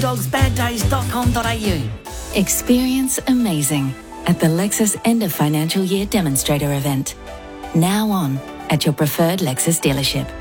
bulldogsbaddays.com.au. Experience amazing at the Lexus End of Financial Year Demonstrator event. Now on at your preferred Lexus dealership.